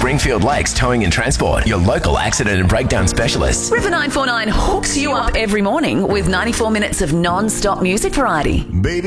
Springfield Lakes Towing and Transport, your local accident and breakdown specialists. River 949 hooks you up every morning with 94 minutes of non-stop music variety. Baby.